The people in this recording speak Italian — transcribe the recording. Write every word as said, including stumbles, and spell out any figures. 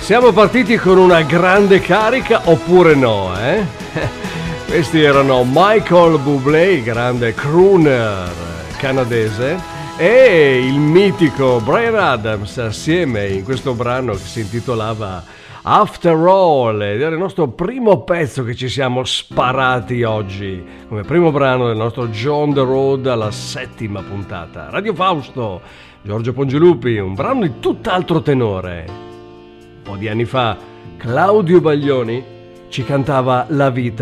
Siamo partiti con una grande carica oppure no, eh? Questi erano Michael Bublé, grande crooner canadese, e il mitico Bryan Adams assieme in questo brano che si intitolava After All, ed era il nostro primo pezzo che ci siamo sparati oggi come primo brano del nostro John the Road alla settima puntata. Radio Fausto, Giorgio Pongilupi, un brano di tutt'altro tenore. Un po' di anni fa Claudio Baglioni ci cantava La vita